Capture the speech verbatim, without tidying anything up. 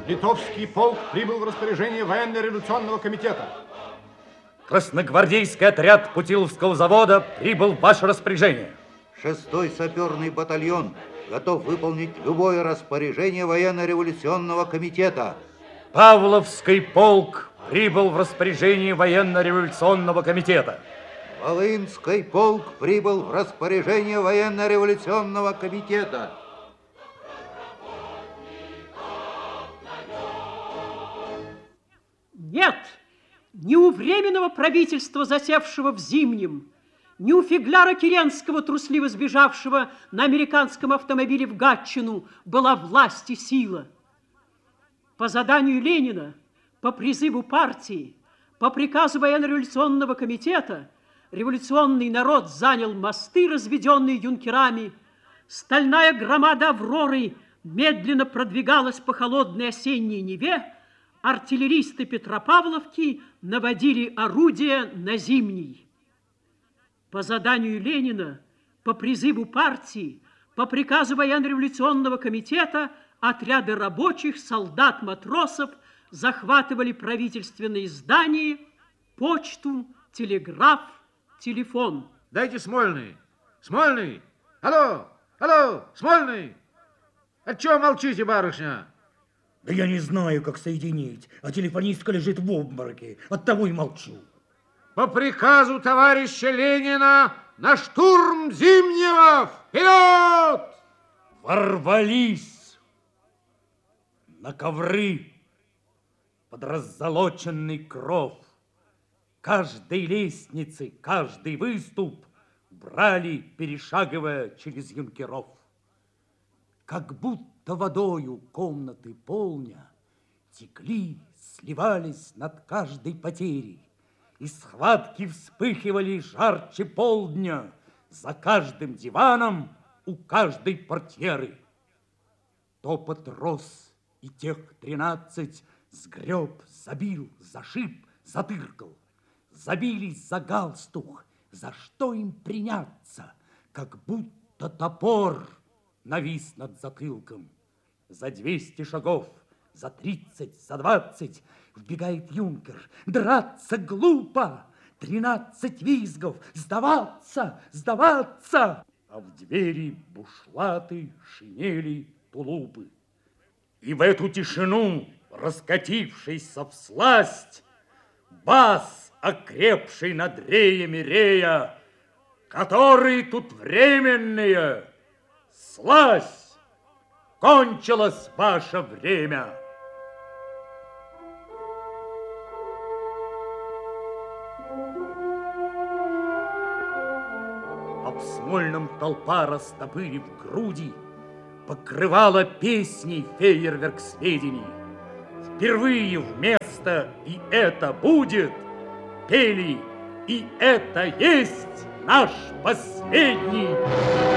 Литовский полк прибыл в распоряжение военно-революционного комитета. Красногвардейский отряд Путиловского завода прибыл в ваше распоряжение. Шестой саперный батальон готов выполнить любое распоряжение военно-революционного комитета. Павловский полк прибыл в распоряжение военно-революционного комитета. Волынский полк прибыл в распоряжение военно-революционного комитета. Нет, ни у Временного правительства, засевшего в Зимнем, ни у Фигляра Керенского, трусливо сбежавшего на американском автомобиле в Гатчину, была власть и сила. По заданию Ленина, по призыву партии, по приказу военно-революционного комитета революционный народ занял мосты, разведенные юнкерами. Стальная громада Авроры медленно продвигалась по холодной осенней Неве. Артиллеристы Петропавловки наводили орудия на Зимний. По заданию Ленина, по призыву партии, по приказу военно-революционного комитета отряды рабочих, солдат, матросов захватывали правительственные здания, почту, телеграф, телефон. Дайте Смольный. Смольный! Алло! Алло! Смольный! А чего молчите, барышня? Да я не знаю, как соединить, а телефонистка лежит в обмороке, оттого и молчу. По приказу товарища Ленина на штурм Зимнего! Вперед! Ворвались на ковры под раззолоченный кров. Каждой лестницы, каждый выступ брали, перешагивая через юнкеров. Как будто водою комнаты полня текли, сливались над каждой потерей, и схватки вспыхивали жарче полдня за каждым диваном, у каждой портьеры. Топот рос, и тех тринадцать сгреб, забил, зашиб, затыркал. Забились за галстух, за что им приняться, как будто топор навис над затылком. За двести шагов, за тридцать, за двадцать вбегает юнкер. Драться глупо, тринадцать визгов, сдаваться, сдаваться. А в двери бушлаты, шинели, тулупы. И в эту тишину, раскатившийся всласть, бас, окрепший над реями рея, которые тут временные, слазь, кончилось ваше время. А в Смольном толпа, растопырив груди, покрывала песней фейерверк сведений. Впервые вместо «и это будет» пели «и это есть наш последний».